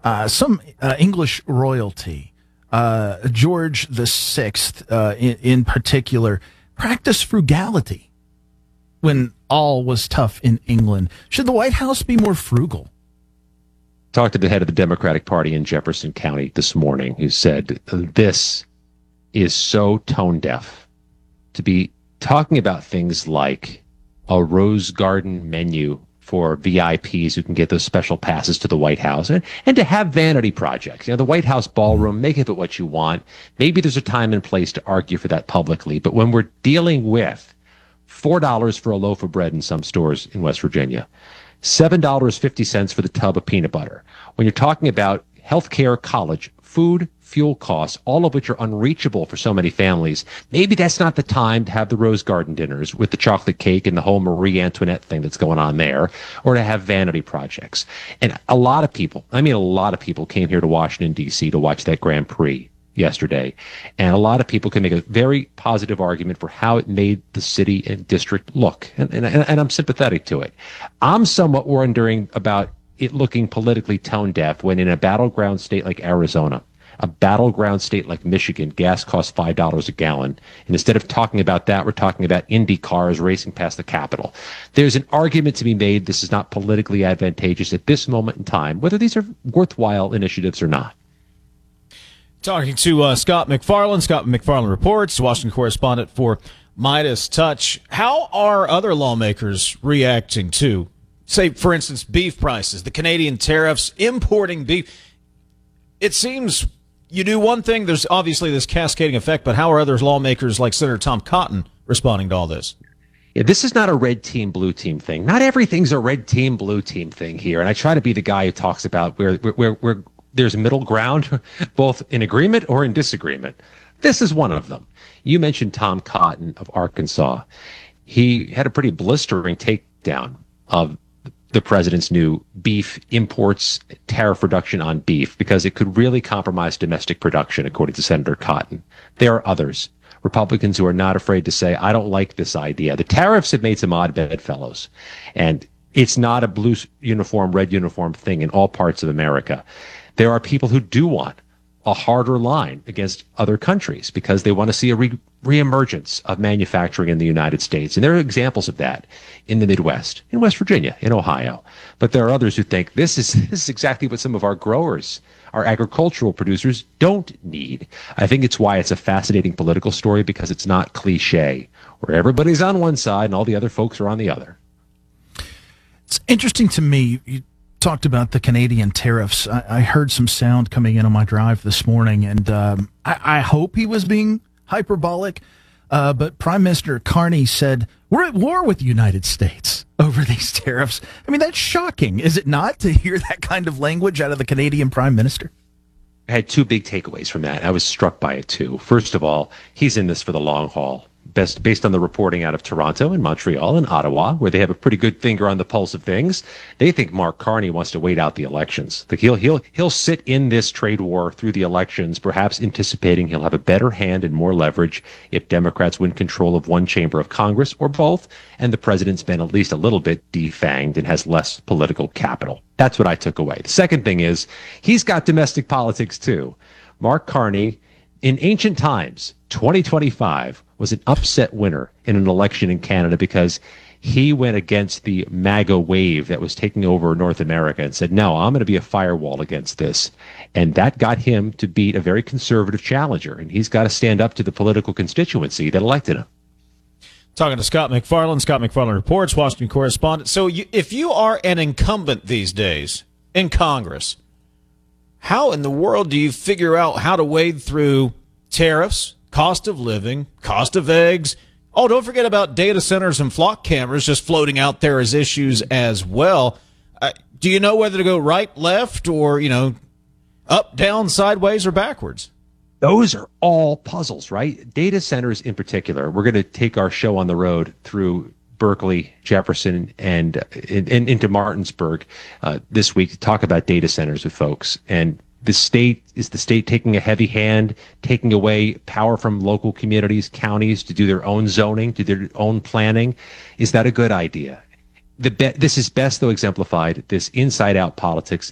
some English royalty, George the Sixth in particular, practiced frugality when all was tough in England. Should the White House be more frugal? Talked to the head of the Democratic Party in Jefferson County this morning, who said this is so tone deaf to be talking about things like a Rose Garden menu for VIPs who can get those special passes to the White House, and to have vanity projects. The White House ballroom, make of it what you want. Maybe there's a time and place to argue for that publicly, but when we're dealing with $4 for a loaf of bread in some stores in West Virginia, $7.50 for the tub of peanut butter, when you're talking about healthcare, college, food, fuel costs, all of which are unreachable for so many families, maybe that's not the time to have the Rose Garden dinners with the chocolate cake and the whole Marie Antoinette thing that's going on there, or to have vanity projects. And a lot of people came here to Washington, D.C. to watch that Grand Prix yesterday. And a lot of people can make a very positive argument for how it made the city and district look. And I'm sympathetic to it. I'm somewhat wondering about it looking politically tone deaf when in a battleground state like Arizona, a battleground state like Michigan, gas costs $5 a gallon. And instead of talking about that, we're talking about Indy cars racing past the Capitol. There's an argument to be made this is not politically advantageous at this moment in time, whether these are worthwhile initiatives or not. Talking to Scott MacFarlane. Scott MacFarlane reports, Washington correspondent for Midas Touch. How are other lawmakers reacting to, say, for instance, beef prices, the Canadian tariffs, importing beef? It seems you do one thing, there's obviously this cascading effect, but how are other lawmakers like Senator Tom Cotton responding to all this? Yeah, this is not a red team, blue team thing. Not everything's a red team, blue team thing here. And I try to be the guy who talks about where there's middle ground, both in agreement or in disagreement. This is one of them. You mentioned Tom Cotton of Arkansas. He had a pretty blistering takedown of the president's new beef imports tariff reduction on beef because it could really compromise domestic production, according to Senator Cotton. There are others, Republicans, who are not afraid to say, I don't like this idea. The tariffs have made some odd bedfellows, and it's not a blue uniform, red uniform thing in all parts of America. There are people who do want a harder line against other countries because they want to see a reemergence of manufacturing in the United States. And there are examples of that in the Midwest, in West Virginia, in Ohio. But there are others who think this is exactly what some of our growers, our agricultural producers, don't need. I think it's why it's a fascinating political story, because it's not cliche, where everybody's on one side and all the other folks are on the other. It's interesting to me. You talked about the Canadian tariffs. I heard some sound coming in on my drive this morning, and I hope he was being hyperbolic, but Prime Minister Carney said, we're at war with the United States over these tariffs. I mean, that's shocking, is it not, to hear that kind of language out of the Canadian Prime Minister? I had two big takeaways from that. I was struck by it, too. First of all, he's in this for the long haul. Based on the reporting out of Toronto and Montreal and Ottawa, where they have a pretty good finger on the pulse of things, they think Mark Carney wants to wait out the elections. Like he'll sit in this trade war through the elections, perhaps anticipating he'll have a better hand and more leverage if Democrats win control of one chamber of Congress or both, and the president's been at least a little bit defanged and has less political capital. That's what I took away. The second thing is he's got domestic politics too. Mark Carney, in ancient times, 2025 was an upset winner in an election in Canada because he went against the MAGA wave that was taking over North America and said, no, I'm going to be a firewall against this. And that got him to beat a very conservative challenger. And he's got to stand up to the political constituency that elected him. Talking to Scott MacFarlane. Scott MacFarlane reports, Washington correspondent. So if you are an incumbent these days in Congress, how in the world do you figure out how to wade through tariffs, cost of living, cost of eggs? Oh, don't forget about data centers and flock cameras just floating out there as issues as well. Do you know whether to go right, left, or, up, down, sideways, or backwards? Those are all puzzles, right? Data centers in particular. We're going to take our show on the road through Berkeley, Jefferson, and into Martinsburg this week to talk about data centers with folks. And the state taking a heavy hand, taking away power from local communities, counties to do their own zoning, to do their own planning. Is that a good idea? This is best, though, exemplified, this inside-out politics